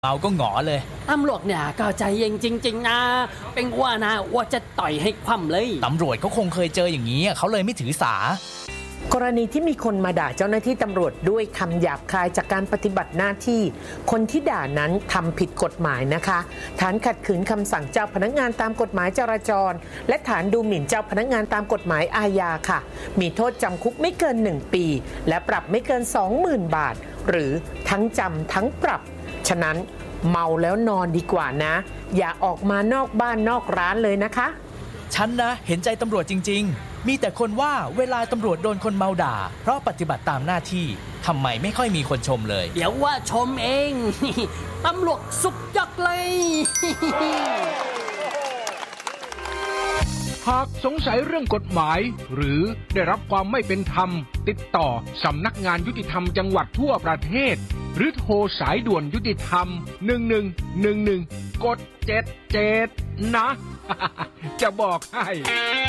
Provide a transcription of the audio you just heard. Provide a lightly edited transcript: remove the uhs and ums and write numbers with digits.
เมาก็หงอเลยตำรวจเนี่ยก็ใจเย็นจริงๆนะเป็นว่านะว่าจะต่อยให้คว่ำเลยตำรวจเขาคงเคยเจออย่างนี้เขาเลยไม่ถือสากรณีที่มีคนมาด่าเจ้าหน้าที่ตำรวจด้วยคำหยาบคายจากการปฏิบัติหน้าที่คนที่ด่านั้นทำผิดกฎหมายนะคะฐานขัดขืนคำสั่งเจ้าพนักงานตามกฎหมายจราจรและฐานดูหมิ่นเจ้าพนักงานตามกฎหมายอาญาค่ะมีโทษจำคุกไม่เกิน1 ปีและปรับไม่เกิน 20,000 บาทหรือทั้งจำทั้งปรับฉะนั้นเมาแล้วนอนดีกว่านะอย่าออกมานอกบ้านนอกร้านเลยนะคะฉันนะเห็นใจตำรวจจริงๆมีแต่คนว่าเวลาตำรวจโดนคนเมาด่าเพราะปฏิบัติตามหน้าที่ทำไมไม่ค่อยมีคนชมเลยเดี๋ยวว่าชมเองตำรวจสุดยอดเลยหากสงสัยเรื่องกฎหมายหรือได้รับความไม่เป็นธรรมติดต่อสำนักงานยุติธรรมจังหวัดทั่วประเทศหรือโทรสายด่วนยุติธรรม1111กด77นะจะบอกให้